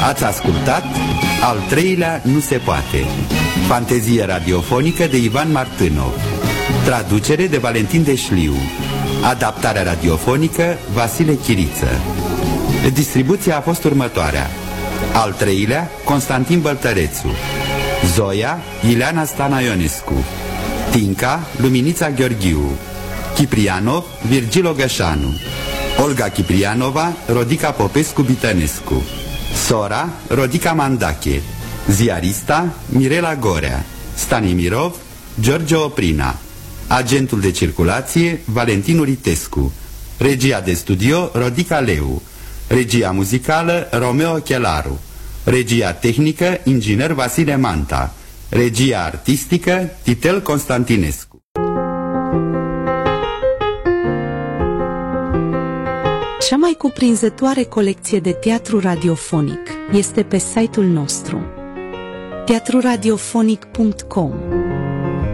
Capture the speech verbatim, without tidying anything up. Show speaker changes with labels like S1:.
S1: Ați ascultat Al treilea nu se poate, fantezie radiofonică de Ivan Martânov, traducere de Valentin Deșliu, adaptarea radiofonică Vasile Chiriță. Distribuția a fost următoarea: Al treilea, Constantin Băltărețu, Zoia, Ileana Stanaionescu, Tinca, Luminița Gheorghiu, Chiprianov, Virgil Ogășanu, Olga Chiprianova, Rodica Popescu-Bitănescu, Sora, Rodica Mandache, ziarista, Mirela Gorea, Stanimirov, George Oprina, agentul de circulație, Valentin Uritescu, regia de studio, Rodica Leu, regia muzicală, Romeo Chelaru, regia tehnică, inginer Vasile Manta, regia artistică, Titel Constantinescu.
S2: Cea mai cuprinzătoare colecție de teatru radiofonic este pe site-ul nostru teatru radiofonic punct com.